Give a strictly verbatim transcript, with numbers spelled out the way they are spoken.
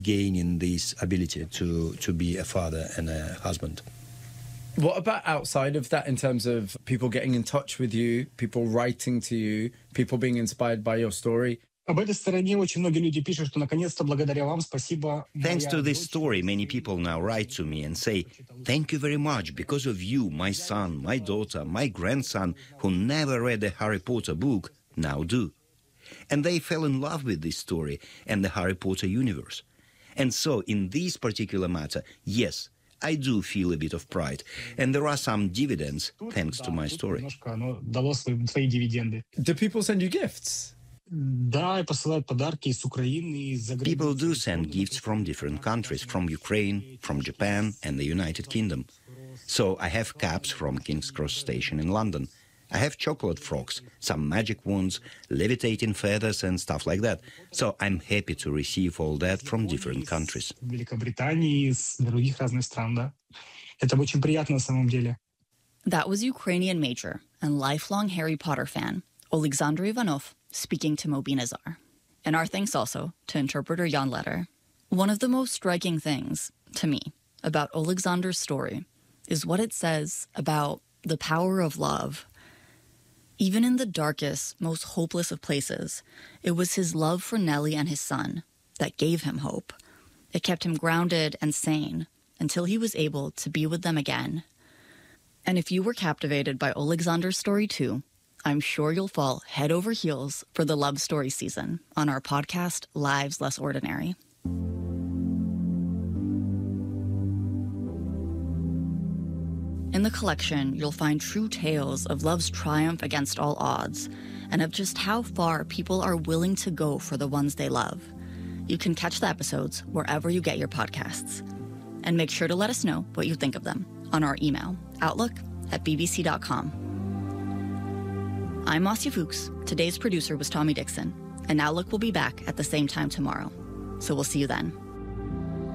gaining this ability to, to be a father and a husband. What about outside of that in terms of people getting in touch with you, people writing to you, people being inspired by your story? Thanks to this story, many people now write to me and say, "Thank you very much. Because of you, my son, my daughter, my grandson, who never read a Harry Potter book, now do." And they fell in love with this story and the Harry Potter universe. And so, in this particular matter, yes, I do feel a bit of pride. And there are some dividends thanks to my story. Do people send you gifts? People do send gifts from different countries, from Ukraine, from Japan and the United Kingdom. So I have caps from King's Cross Station in London. I have chocolate frogs, some magic wands, levitating feathers and stuff like that. So I'm happy to receive all that from different countries. That was Ukrainian major and lifelong Harry Potter fan, Oleksandr Ivanov, speaking to Moby Nazar. And our thanks also to interpreter Jan Letter. One of the most striking things, to me, about Oleksandr's story is what it says about the power of love. Even in the darkest, most hopeless of places, it was his love for Nelly and his son that gave him hope. It kept him grounded and sane until he was able to be with them again. And if you were captivated by Oleksandr's story too, I'm sure you'll fall head over heels for the love story season on our podcast, Lives Less Ordinary. In the collection, you'll find true tales of love's triumph against all odds and of just how far people are willing to go for the ones they love. You can catch the episodes wherever you get your podcasts. And make sure to let us know what you think of them on our email, outlook at b b c dot com. I'm Marcia Fuchs. Today's producer was Tommy Dixon, and Outlook will be back at the same time tomorrow. So we'll see you then.